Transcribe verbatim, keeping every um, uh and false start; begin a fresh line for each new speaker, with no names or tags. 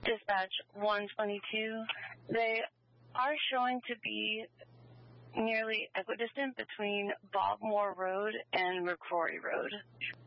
Dispatch one twenty-two, they are showing to be nearly equidistant between Bobmore Road and McCrory Road.